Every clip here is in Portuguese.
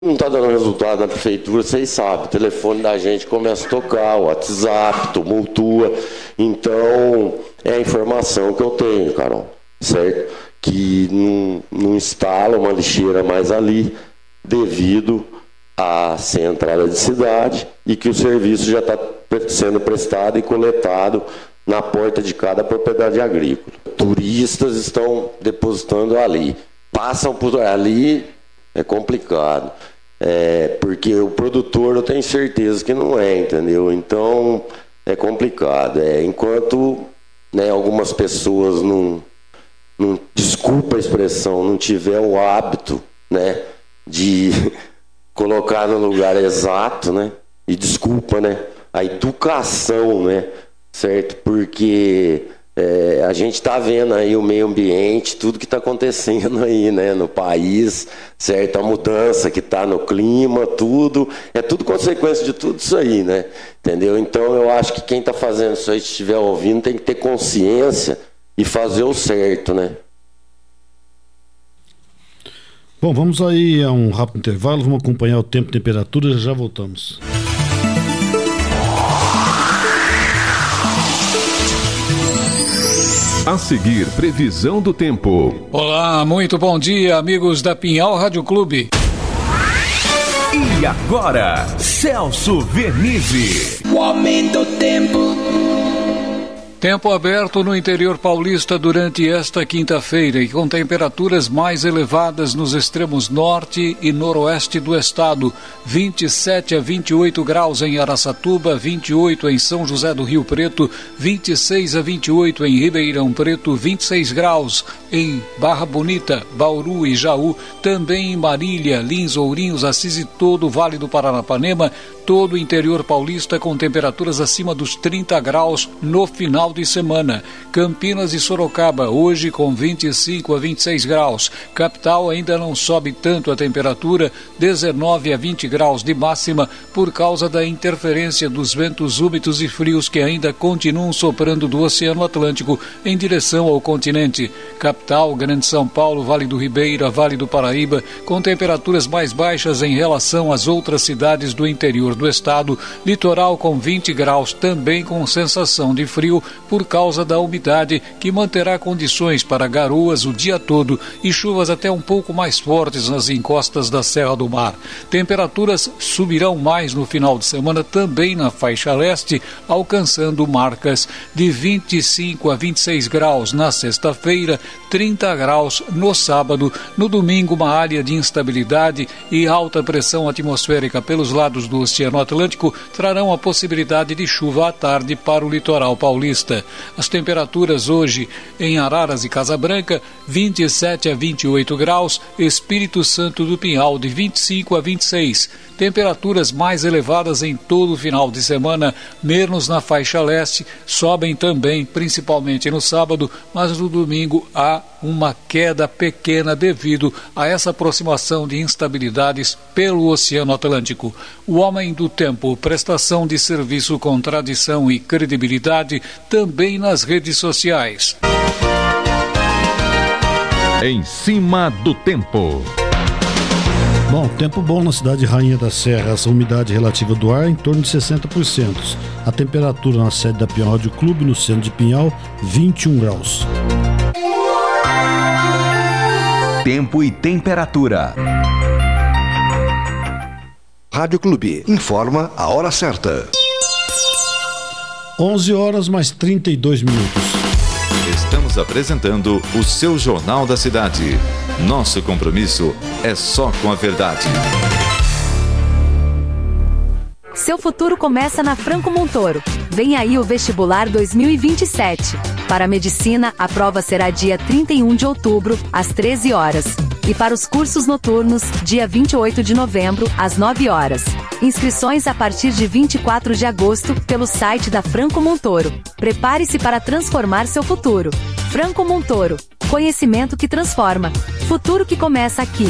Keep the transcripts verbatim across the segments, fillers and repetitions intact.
Não está dando resultado na prefeitura, vocês sabem, o telefone da gente começa a tocar, o WhatsApp tumultua. Então, é a informação que eu tenho, Carol, certo? Que não, não instala uma lixeira mais ali, devido a ser entrada de cidade, e que o serviço já está sendo prestado e coletado na porta de cada propriedade agrícola. Turistas estão depositando ali, passam por ali, é complicado. É, porque o produtor eu tenho certeza que não é, entendeu? Então é complicado. É, enquanto, né, algumas pessoas não, não, desculpa a expressão, não tiver o hábito, né, de colocar no lugar exato, né, e desculpa, né, a educação, né, certo? Porque é, a gente está vendo aí o meio ambiente, tudo que está acontecendo aí, né, no país, certo? A mudança que está no clima, tudo, é tudo consequência de tudo isso aí, né? Entendeu? Então eu acho que quem está fazendo isso aí, se estiver ouvindo, tem que ter consciência e fazer o certo, né? Bom, vamos aí a um rápido intervalo, vamos acompanhar o tempo e temperatura, já voltamos. A seguir, previsão do tempo. Olá, muito bom dia, amigos da Pinhal Rádio Clube. E agora, Celso Vernizzi. O aumento do tempo. Tempo aberto no interior paulista durante esta quinta-feira e com temperaturas mais elevadas nos extremos norte e noroeste do estado. vinte e sete a vinte e oito graus em Araçatuba, vinte e oito em São José do Rio Preto, vinte e seis a vinte e oito em Ribeirão Preto, vinte e seis graus em Barra Bonita, Bauru e Jaú, também em Marília, Lins, Ourinhos, Assis e todo o Vale do Paranapanema, todo o interior paulista com temperaturas acima dos trinta graus no final de semana. Campinas e Sorocaba hoje com vinte e cinco a vinte e seis graus. Capital ainda não sobe tanto a temperatura, dezenove a vinte graus de máxima por causa da interferência dos ventos úmidos e frios que ainda continuam soprando do Oceano Atlântico em direção ao continente. Capital, Grande São Paulo, Vale do Ribeira, Vale do Paraíba com temperaturas mais baixas em relação às outras cidades do interior do estado. Litoral com vinte graus, também com sensação de frio por causa da umidade que manterá condições para garoas o dia todo e chuvas até um pouco mais fortes nas encostas da Serra do Mar. Temperaturas subirão mais no final de semana também na faixa leste, alcançando marcas de vinte e cinco a vinte e seis graus na sexta-feira, trinta graus no sábado. No domingo, uma área de instabilidade e alta pressão atmosférica pelos lados do Oceano Atlântico trarão a possibilidade de chuva à tarde para o litoral paulista. As temperaturas hoje em Araras e Casa Branca, vinte e sete a vinte e oito graus, Espírito Santo do Pinhal de vinte e cinco a vinte e seis. Temperaturas mais elevadas em todo o final de semana, menos na faixa leste, sobem também, principalmente no sábado, mas no domingo há uma queda pequena devido a essa aproximação de instabilidades pelo Oceano Atlântico. O Homem do Tempo, prestação de serviço com tradição e credibilidade, também nas redes sociais. Em cima do tempo. Bom, tempo bom na cidade de Rainha da Serra, essa umidade relativa do ar em torno de sessenta por cento. A temperatura na sede da Pinhal Rádio Clube, no centro de Pinhal, vinte e um graus. Tempo e temperatura. Rádio Clube informa a hora certa. onze horas mais trinta e dois minutos. Estamos apresentando o seu Jornal da Cidade. Nosso compromisso é só com a verdade. Seu futuro começa na Franco Montoro. Vem aí o vestibular dois mil e vinte e sete. Para a medicina, a prova será dia trinta e um de outubro, às treze horas. E para os cursos noturnos, dia vinte e oito de novembro, às nove horas. Inscrições a partir de vinte e quatro de agosto, pelo site da Franco Montoro. Prepare-se para transformar seu futuro. Franco Montoro. Conhecimento que transforma. Futuro que começa aqui.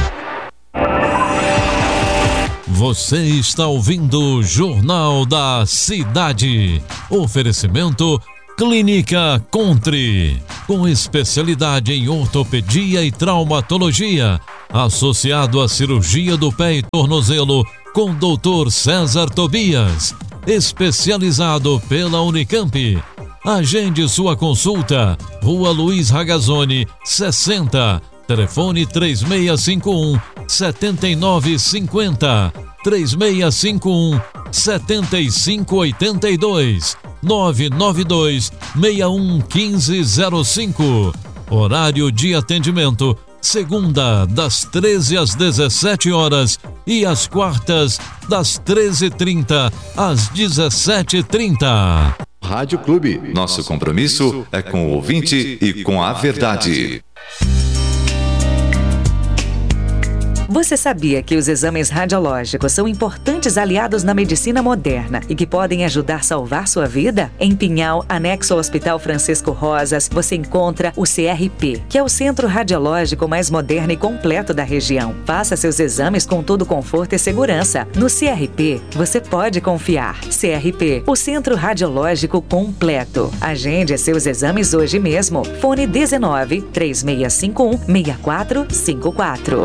Você está ouvindo o Jornal da Cidade. Oferecimento Clínica Country, com especialidade em ortopedia e traumatologia. associado à cirurgia do pé e tornozelo com doutor César Tobias, especializado pela Unicamp. Agende sua consulta, Rua Luiz Ragazzoni, sessenta, telefone três seis cinco um, sete nove cinco zero, três seis cinco um, sete cinco oito dois, nove nove dois, seis um um cinco zero cinco. Horário de atendimento, segunda das treze às dezessete horas e às quartas das treze e trinta às dezessete e trinta. Rádio Clube. Nosso compromisso é com o ouvinte e com a verdade. Você sabia que os exames radiológicos são importantes aliados na medicina moderna e que podem ajudar a salvar sua vida? Em Pinhal, anexo ao Hospital Francisco Rosas, você encontra o C R P, que é o centro radiológico mais moderno e completo da região. Faça seus exames com todo conforto e segurança. No C R P, você pode confiar. C R P, o centro radiológico completo. Agende seus exames hoje mesmo. Fone dezenove, três seis cinco um, seis quatro cinco quatro.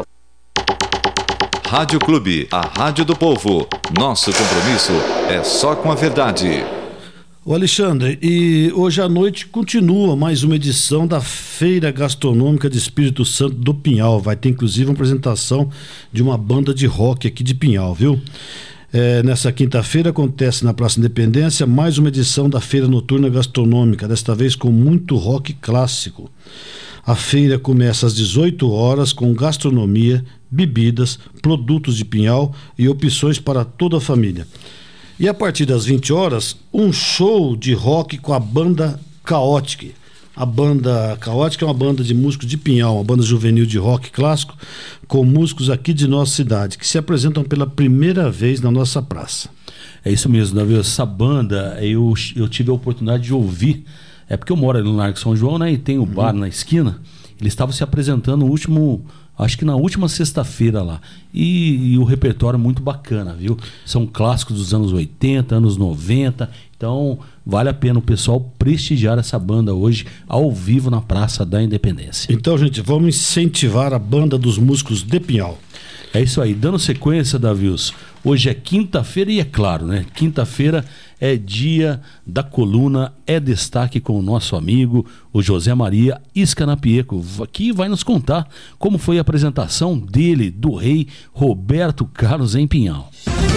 Rádio Clube, a rádio do povo. Nosso compromisso é só com a verdade. O Alexandre, e hoje à noite continua mais uma edição da Feira Gastronômica de Espírito Santo do Pinhal. Vai ter inclusive uma apresentação de uma banda de rock aqui de Pinhal, viu? É, nessa quinta-feira acontece na Praça Independência mais uma edição da Feira Noturna Gastronômica, desta vez com muito rock clássico. A feira começa às dezoito horas com gastronomia, bebidas, produtos de Pinhal e opções para toda a família. E a partir das vinte horas, um show de rock com a banda Chaotic. A banda Chaotic é uma banda de músicos de Pinhal, uma banda juvenil de rock clássico, com músicos aqui de nossa cidade, que se apresentam pela primeira vez na nossa praça. É isso mesmo, Davi. Essa banda, eu, eu tive a oportunidade de ouvir. É porque eu moro ali no Largo São João, né? E tem o bar uhum. na esquina. Eles estavam se apresentando no último, acho que na última sexta-feira lá. E, e o repertório é muito bacana, viu? São clássicos dos anos oitenta, anos noventa. Então, vale a pena o pessoal prestigiar essa banda hoje, ao vivo, na Praça da Independência. Então, gente, vamos incentivar a banda dos músicos de Pinhal. É isso aí. Dando sequência, Davius, hoje é quinta-feira e é claro, né? Quinta-feira é dia da coluna É Destaque com o nosso amigo, o José Maria Scanapieco, que vai nos contar como foi a apresentação dele, do rei Roberto Carlos em Pinhal.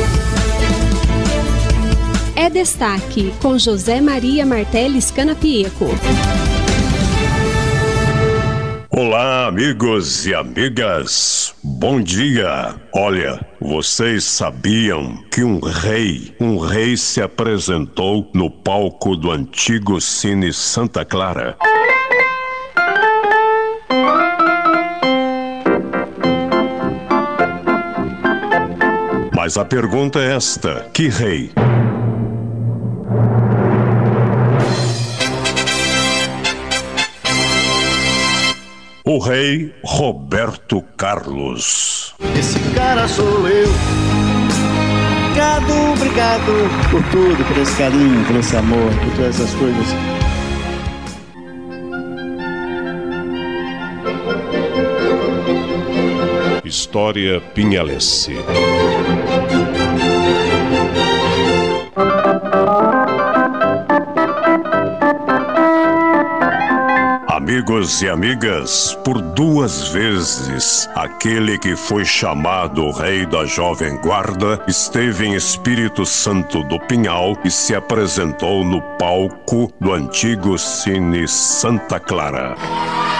É Destaque com José Maria Martelli Scanapieco. Olá, amigos e amigas, bom dia. Olha, vocês sabiam que um rei, um rei se apresentou no palco do antigo Cine Santa Clara? Mas a pergunta é esta: que rei? O rei Roberto Carlos. Esse cara sou eu. Obrigado, obrigado por tudo, por esse carinho, por esse amor, por todas essas coisas. História pinhalense. Amigos e amigas, por duas vezes, aquele que foi chamado Rei da Jovem Guarda esteve em Espírito Santo do Pinhal e se apresentou no palco do antigo Cine Santa Clara.